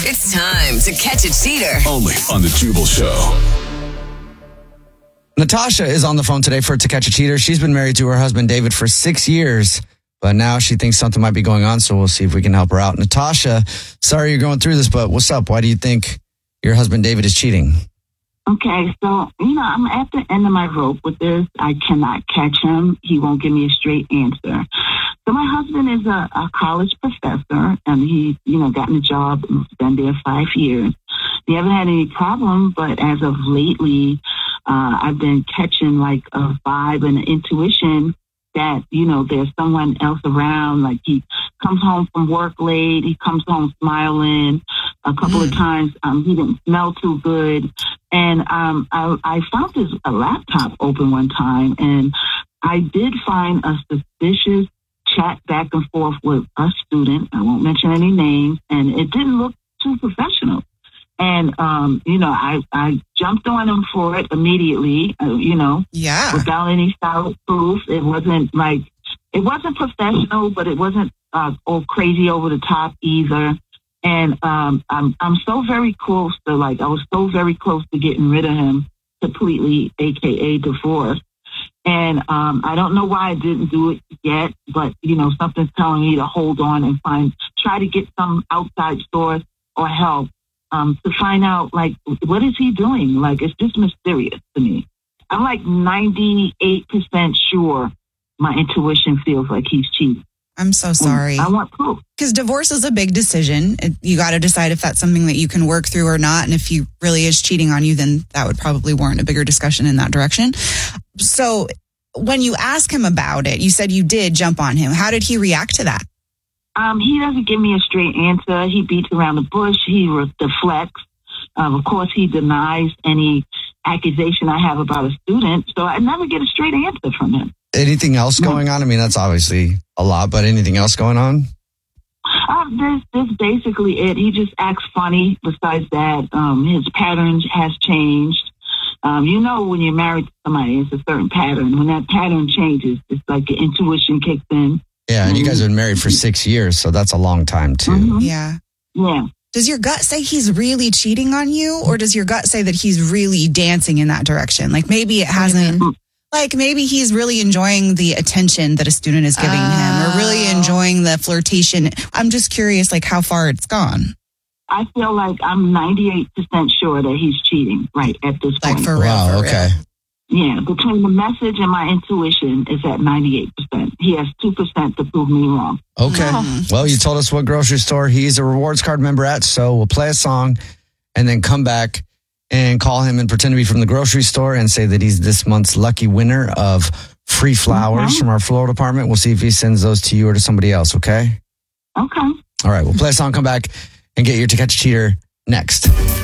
It's time to catch a cheater. Only on the Jubal Show. Natasha is on the phone today for To Catch a Cheater. She's been married to her husband, David, for 6 years, but now she thinks something might be going on, so we'll see if we can help her out. Natasha, sorry you're going through this, but what's up? Why do you think your husband, David, is cheating? Okay, so, I'm at the end of my rope with this. I cannot catch him. He won't give me a straight answer. So my husband is a college professor, and he, gotten a job and been there 5 years. He haven't had any problem, but as of lately, I've been catching like a vibe and an intuition that, there's someone else around. Like he comes home from work late. He comes home smiling. A couple of times he didn't smell too good. And I found his laptop open one time, and I did find a suspicious chat back and forth with a student. I won't mention any names, and it didn't look too professional. And, I jumped on him for it immediately, without any solid proof. It wasn't professional, but it wasn't all crazy over the top either. And I'm so very close to, I was so very close to getting rid of him completely, AKA divorce. And I don't know why I didn't do it yet, but, something's telling me to hold on and try to get some outside source or help to find out, what is he doing? It's just mysterious to me. I'm 98% sure my intuition feels like he's cheating. I'm so sorry. I want proof. Because divorce is a big decision. You got to decide if that's something that you can work through or not. And if he really is cheating on you, then that would probably warrant a bigger discussion in that direction. So when you ask him about it, you said you did jump on him. How did he react to that? He doesn't give me a straight answer. He beats around the bush. He deflects. Of course, he denies any accusation I have about a student. So I never get a straight answer from him. Anything else going on? I mean, that's obviously a lot, but anything else going on? This basically it. He just acts funny. Besides that, his pattern has changed. When you're married to somebody, it's a certain pattern. When that pattern changes, it's like your intuition kicks in. Yeah, and you guys have been married for 6 years, so that's a long time, too. Mm-hmm. Yeah. Yeah. Does your gut say he's really cheating on you, or does your gut say that he's really dancing in that direction? Maybe it hasn't... maybe he's really enjoying the attention that a student is giving him, or really enjoying the flirtation. I'm just curious, how far it's gone. I feel like I'm 98% sure that he's cheating right at this point. For real. Wow, okay. Real. Yeah, between the message and my intuition is at 98%. He has 2% to prove me wrong. Okay. Oh. Well, you told us what grocery store he's a rewards card member at, so we'll play a song and then come back and call him and pretend to be from the grocery store and say that he's this month's lucky winner of free flowers from our floral department. We'll see if he sends those to you or to somebody else, okay? Okay. All right, we'll play a song, come back, and get your To Catch a Cheater next.